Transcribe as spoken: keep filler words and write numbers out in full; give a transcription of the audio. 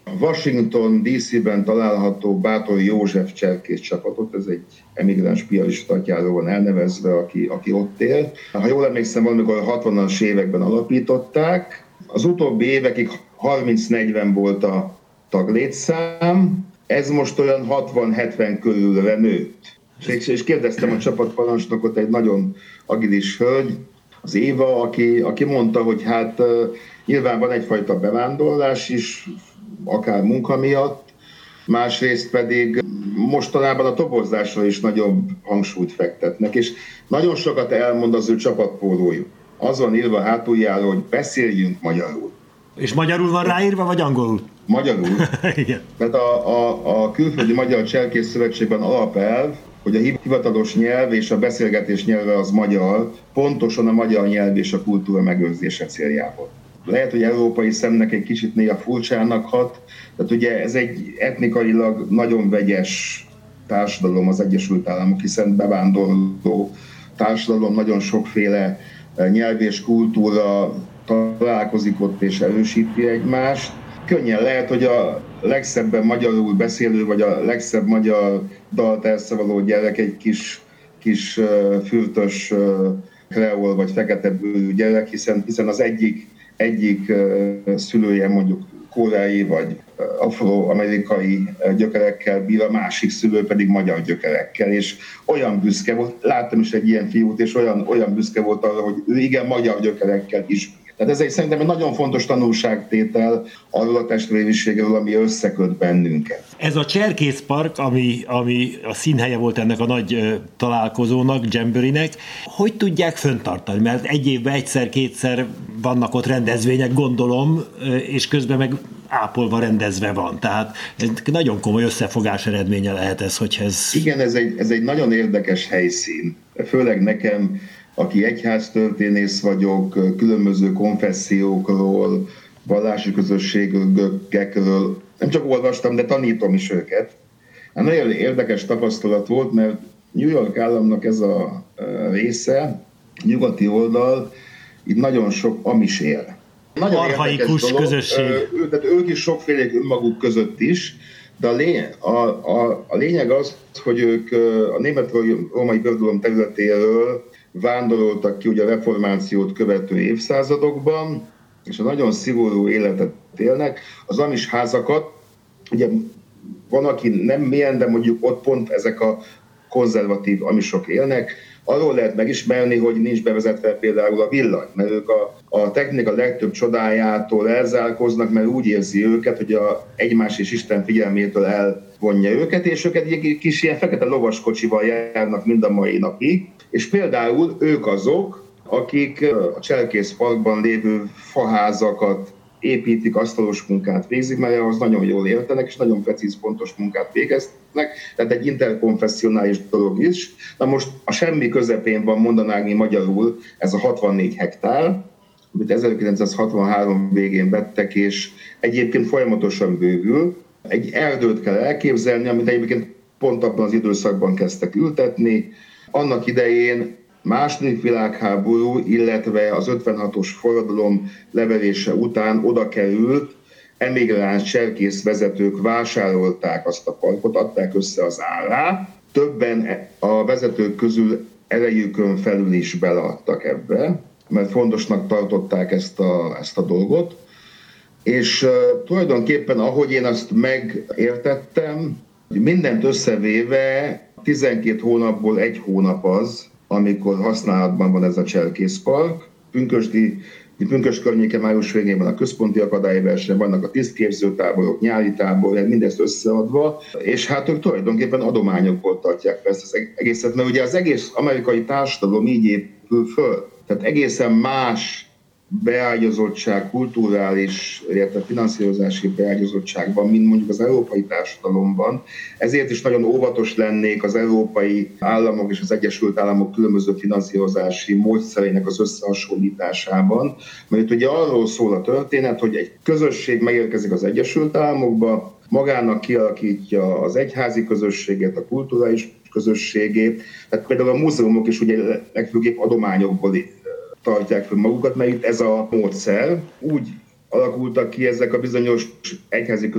Washington dé cé-ben található Bátor József cserkész csapatot, ez egy emigráns piarista atyáról van elnevezve, aki, aki ott él. Ha jól emlékszem, valamikor a hatvanas években alapították. Az utóbbi évekig harminc-negyven volt a taglétszám, ez most olyan hatvan-hetven körülre nőtt. És, és kérdeztem a csapatparancsnokot, egy nagyon agilis hölgy, az Éva, aki, aki mondta, hogy hát nyilván van egyfajta bevándorlás is, akár munka miatt, másrészt pedig mostanában a toborzásra is nagyobb hangsúlyt fektetnek, és nagyon sokat elmond az ő csapatpólójuk. Az van írva a hátuljáról, hogy beszéljünk magyarul. És magyarul van ráírva, vagy angolul? Magyarul. Igen. Mert a, a, a Külföldi Magyar Cserkész Szövetségben alapelv, hogy a hivatalos nyelv és a beszélgetés nyelve az magyar, pontosan a magyar nyelv és a kultúra megőrzése céljából. Lehet, hogy európai szemnek egy kicsit néha furcsának hat, tehát ugye ez egy etnikailag nagyon vegyes társadalom az Egyesült Államok, hiszen bevándorló társadalom, nagyon sokféle nyelv és kultúra találkozik ott és erősíti egymást. Könnyen lehet, hogy a legszebben magyarul beszélő, vagy a legszebb magyar dalt elszavaló gyerek egy kis, kis fürtös kreol vagy fekete bőrű gyerek, hiszen, hiszen az egyik, egyik szülője mondjuk koreai vagy afroamerikai gyökerekkel bír, a másik szülő pedig magyar gyökerekkel, és olyan büszke volt, láttam is egy ilyen fiút, és olyan, olyan büszke volt arra, hogy ő igen, magyar gyökerekkel is. Tehát ez egy szerintem egy nagyon fontos tanulságtétel arról a testvériségről, ami összeköt bennünket. Ez a Cserkészpark, ami, ami a színhelye volt ennek a nagy uh, találkozónak, Jamboree-nek, hogy tudják fenntartani? Mert egy évben egyszer-kétszer vannak ott rendezvények, gondolom, uh, és közben meg ápolva rendezve van. Tehát nagyon komoly összefogás eredménye lehet ez, hogy ez... Igen, ez egy, ez egy nagyon érdekes helyszín. Főleg nekem, aki egyháztörténész vagyok, különböző konfessziókról, vallási közösségekről, nem csak olvastam, de tanítom is őket. Hát nagyon érdekes tapasztalat volt, mert New York államnak ez a része, nyugati oldal, itt nagyon sok amis él. Nagyon archaikus közösség. Tehát ők is sokfélék önmaguk között is, de a lényeg, a, a, a lényeg az, hogy ők a német-római birodalom területéről vándoroltak ki ugye a reformációt követő évszázadokban, és a nagyon szigorú életet élnek. Az amis házakat, ugye van, aki nem mélyen, de mondjuk ott pont ezek a konzervatív amisok élnek, arról lehet megismerni, hogy nincs bevezetve például a villany, mert ők a, a technika legtöbb csodájától elzárkoznak, mert úgy érzi őket, hogy a egymás és Isten figyelmétől elvonja őket, és őket egy kis ilyen fekete lovaskocsival járnak mind a mai napig, és például ők azok, akik a Cserkészparkban lévő faházakat építik, asztalos munkát végzik, mert ahhoz nagyon jól értenek, és nagyon precíz, pontos munkát végeznek, tehát egy interkonfessionális dolog is. Na most a semmi közepén van, mondanánk mi magyarul, ez a hatvannégy hektár, amit ezerkilencszázhatvanhárom végén vettek, és egyébként folyamatosan bővül. Egy erdőt kell elképzelni, amit egyébként pont abban az időszakban kezdtek ültetni. Annak idején második világháború, illetve az ötvenhatos forradalom leverése után oda került, emigráns cserkész vezetők vásárolták azt a parkot, adták össze az árát. Többen a vezetők közül erejükön felül is beleadtak ebbe, mert fontosnak tartották ezt a, ezt a dolgot. És uh, tulajdonképpen, ahogy én azt megértettem, mindent összevéve tizenkét hónapból egy hónap az, amikor használatban van ez a Cserkészpark. Pünkösdi, Pünkösd környéke május végén van a központi akadályverseny, vannak a tisztképzőtáborok, nyári tábor, mindezt összeadva, és hát ők tulajdonképpen adományokból tartják fel ezt az egészet, mert ugye az egész amerikai társadalom így épül föl. Tehát egészen más beágyazottság, kulturális, illetve finanszírozási beágyazottság van, mint mondjuk az európai társadalomban. Ezért is nagyon óvatos lennék az európai államok és az Egyesült Államok különböző finanszírozási módszereinek az összehasonlításában. Mert ugye arról szól a történet, hogy egy közösség megérkezik az Egyesült Államokba, magának kialakítja az egyházi közösséget, a kulturális közösségét. Tehát például a múzeumok is ugye legfőképp adományokból tartják fel magukat, mert itt ez a módszer. Úgy alakultak ki ezek a bizonyos egyházi